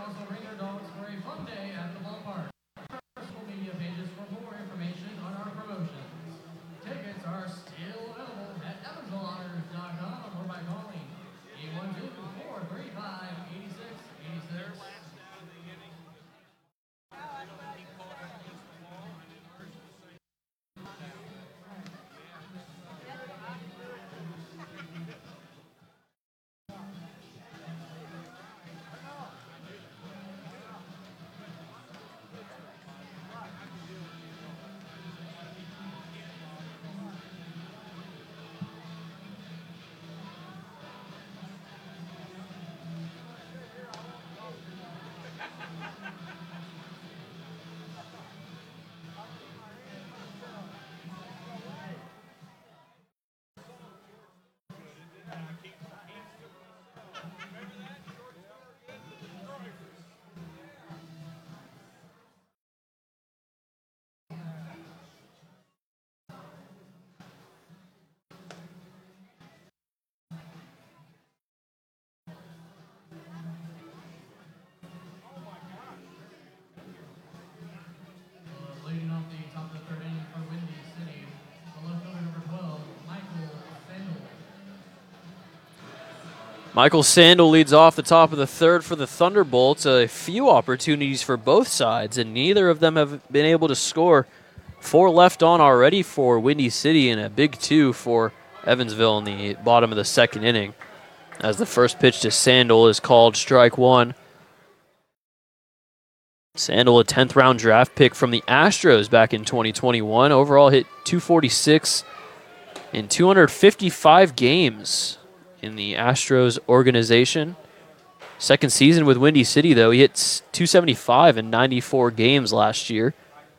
also bring your dogs for a fun day at the ballpark. Social media pages for more information on our promotions. Tickets are still available at evansvilleotters.com or by calling 812-435-8686. Leading off the top of the third inning for Windy City, the left fielder number 12, Michael Sandel. Michael Sandel leads off the top of the third for the Thunderbolts. A few opportunities for both sides, and neither of them have been able to score. 4 left on already for Windy City, and a big 2 for Evansville in the bottom of the second inning. As the first pitch to Sandel is called strike 1. Sandel, a 10th round draft pick from the Astros back in 2021. Overall hit .246 in 255 games in the Astros organization. Second season with Windy City, though, he hit .275 in 94 games last year.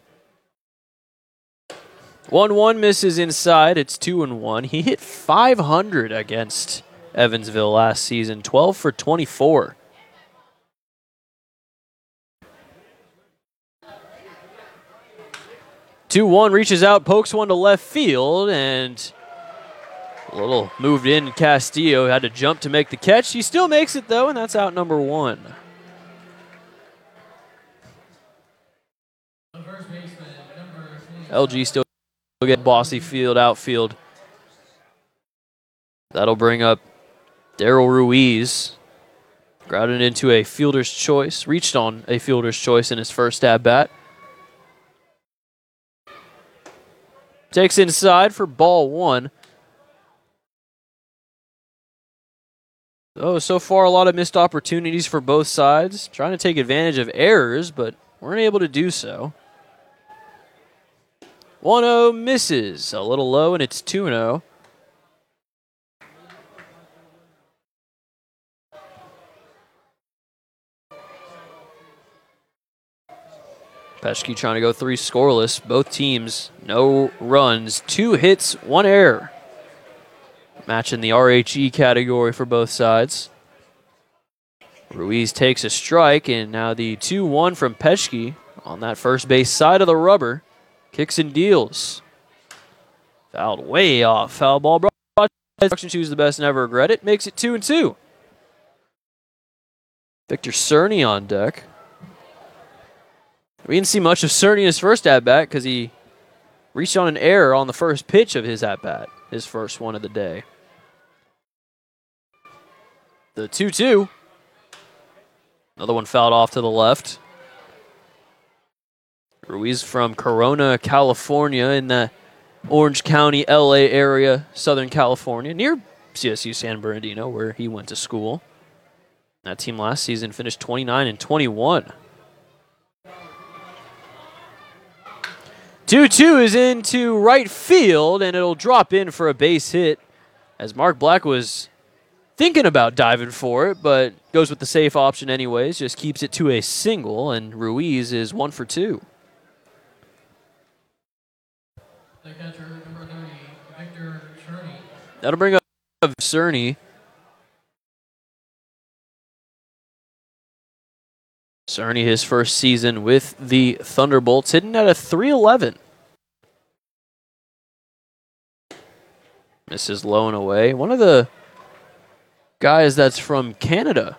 1-1 misses inside. It's 2-1. He hit .500 against Evansville last season, 12 for 24. Two-one reaches out, pokes one to left field, and a little moved in. Castillo had to jump to make the catch. He still makes it, though, and that's out number 1. LG still get bossy field outfield. That'll bring up Daryl Ruiz. Grounded into a fielder's choice. Reached on a fielder's choice in his first at-bat. Takes inside for ball 1. Oh, so far a lot of missed opportunities for both sides. Trying to take advantage of errors, but weren't able to do so. 1-0 misses. A little low, and it's 2-0. Peschke trying to go 3 scoreless. Both teams, no runs, 2 hits, 1 error. Match in the RHE category for both sides. Ruiz takes a strike, and now the 2-1 from Peschke on that first base side of the rubber. Kicks and deals. Fouled way off. Foul ball brought to choose the best, never regret it. Makes it 2-2. Victor Cerny on deck. We didn't see much of Cerny in his first at-bat because he reached on an error on the first pitch of his at-bat, his first one of the day. The 2-2. Another one fouled off to the left. Ruiz from Corona, California, in the Orange County, LA area, Southern California, near CSU San Bernardino, where he went to school. That team last season finished 29-21. 2-2 is into right field, and it'll drop in for a base hit as Mark Black was thinking about diving for it, but goes with the safe option anyways, just keeps it to a single, and Ruiz is 1 for 2. The catcher, number 30, Victor Cerny. That'll bring up Cerny. Cerny, his first season with the Thunderbolts, hitting at a .311. Misses low and away. One of the guys that's from Canada